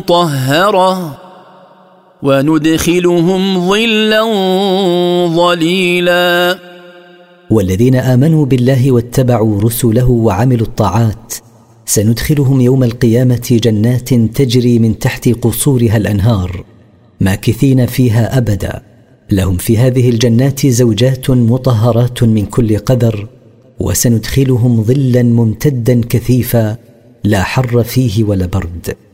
مطهرة وندخلهم ظلا ظليلا. والذين آمنوا بالله واتبعوا رسله وعملوا الطاعات سندخلهم يوم القيامة جنات تجري من تحت قصورها الأنهار ماكثين فيها أبدا، لهم في هذه الجنات زوجات مطهرات من كل قدر، وسندخلهم ظلا ممتدا كثيفا لا حر فيه ولا برد.